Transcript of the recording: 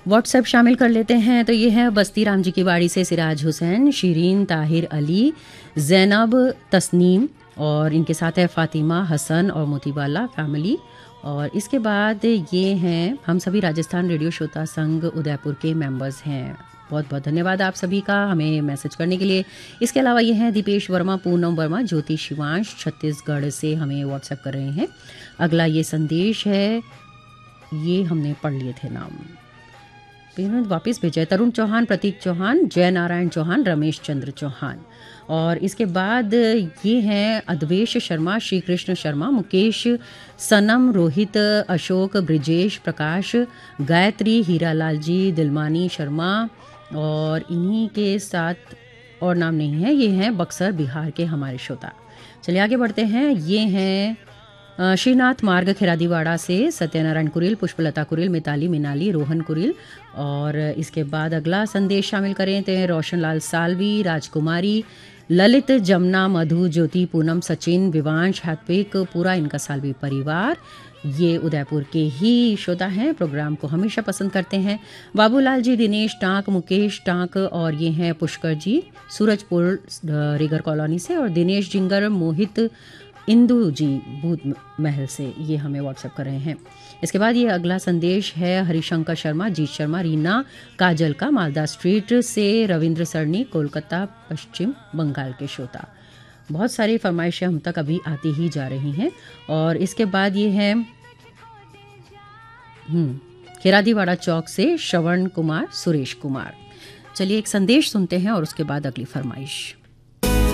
WhatsApp शामिल कर लेते हैं। तो ये है बस्ती राम जी की बाड़ी से सिराज हुसैन, शीरीन, ताहिर अली, जैनब, तस्नीम और इनके साथ है फ़ातिमा, हसन और मोतीबाला फैमिली। और इसके बाद ये हैं हम सभी राजस्थान रेडियो श्रोता संघ उदयपुर के मेंबर्स हैं। बहुत बहुत धन्यवाद आप सभी का हमें मैसेज करने के लिए। इसके अलावा ये हैं दीपेश वर्मा, पूनम वर्मा, ज्योति शिवांश छत्तीसगढ़ से हमें व्हाट्सएप कर रहे हैं। अगला ये संदेश है, ये हमने पढ़ लिए थे नाम, वापस भेजा है तरुण चौहान, प्रतीक चौहान, जय नारायण चौहान, रमेश चंद्र चौहान। और इसके बाद ये हैं अद्वेश शर्मा, श्री कृष्ण शर्मा, मुकेश, सनम, रोहित, अशोक, ब्रिजेश, प्रकाश, गायत्री, हीरालाल जी, दिलमानी शर्मा और इन्हीं के साथ और नाम नहीं है। ये हैं बक्सर बिहार के हमारे श्रोता। चलिए आगे बढ़ते हैं। ये हैं श्रीनाथ मार्ग खिरादीवाड़ा से Satyanarayan Kuril, Pushpalata Kuril, Mitali, मिनाली, Rohan Kuril. और इसके बाद अगला संदेश शामिल करें तो रोशनलाल सालवी, राजकुमारी, ललित, जमुना, मधु, ज्योति, पूनम, सचिन, विवांश, हैत्विक, पूरा इनका सालवी परिवार। ये उदयपुर के ही श्रोता हैं, प्रोग्राम को हमेशा पसंद करते हैं। बाबूलाल जी, दिनेश टांक, मुकेश टांक और ये हैं पुष्कर जी, सूरजपुर रिगर कॉलोनी से। और दिनेश जिंगर, मोहित, इंदु जी भूत महल से ये हमें व्हाट्सएप कर रहे हैं। इसके बाद ये अगला संदेश है हरिशंकर शर्मा, जीत शर्मा, रीना, काजल का, मालदा स्ट्रीट से, रविंद्र सरनी, कोलकाता पश्चिम बंगाल के श्रोता। बहुत सारी फरमाइशें हम तक अभी आती ही जा रही हैं। और इसके बाद ये है खिरादीवाड़ा चौक से श्रवण कुमार, सुरेश कुमार। चलिए एक संदेश सुनते हैं और उसके बाद अगली फरमाइश।